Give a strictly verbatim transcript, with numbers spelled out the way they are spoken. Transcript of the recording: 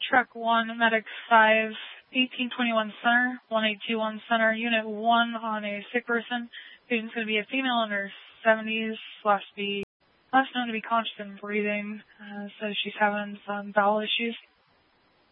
Truck one, Medic five, eighteen twenty-one Center, one eight two one Center, Unit one on a sick person. Patient's going to be a female in her seventies, last be last known to be conscious and breathing, uh, so she's having some bowel issues.